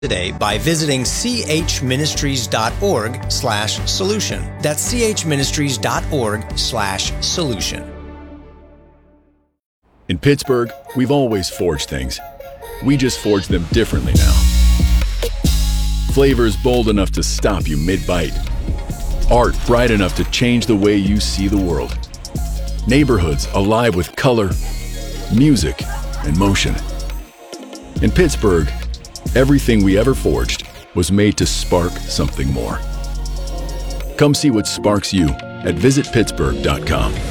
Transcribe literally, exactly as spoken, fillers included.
today by visiting c h ministries dot org slash solution. That's c h ministries dot org slash solution. In Pittsburgh, we've always forged things. We just forge them differently now. Flavors bold enough to stop you mid-bite. Art bright enough to change the way you see the world. Neighborhoods alive with color, music, and motion. In Pittsburgh, everything we ever forged was made to spark something more. Come see what sparks you at visit pittsburgh dot com.